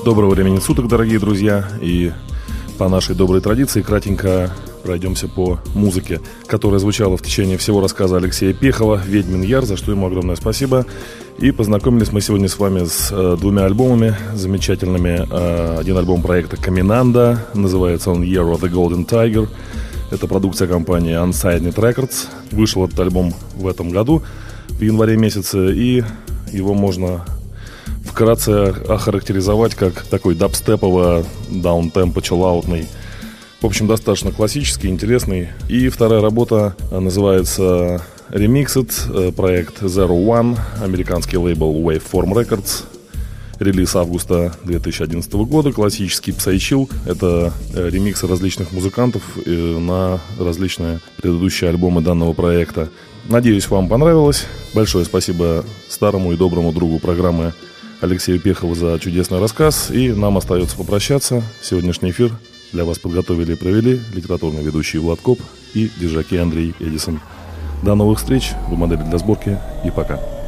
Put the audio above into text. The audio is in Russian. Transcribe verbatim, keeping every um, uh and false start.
Доброго времени суток, дорогие друзья, и по нашей доброй традиции кратенько пройдемся по музыке, которая звучала в течение всего рассказа Алексея Пехова «Ведьмин Яр», за что ему огромное спасибо. И познакомились мы сегодня с вами с э, двумя альбомами замечательными. Э, один альбом проекта Каминанда, называется он «Year of the Golden Tiger». Это продукция компании Unsigned Records. Вышел этот альбом в этом году, в январе месяце, и его можно вкратце охарактеризовать как такой дабстепово, даунтемпо, чиллаутный. В общем, достаточно классический, интересный. И вторая работа называется Remixed, проект Zero One, американский лейбл Waveform Records. Релиз августа две тысячи одиннадцатого года, классический псайчилл. Это ремиксы различных музыкантов на различные предыдущие альбомы данного проекта. Надеюсь, вам понравилось. Большое спасибо старому и доброму другу программы Алексею Пехову за чудесный рассказ. И нам остается попрощаться. Сегодняшний эфир для вас подготовили и провели литературный ведущий Влад Коп и диджей Андрей Эдисон. До новых встреч в модели для сборки и пока.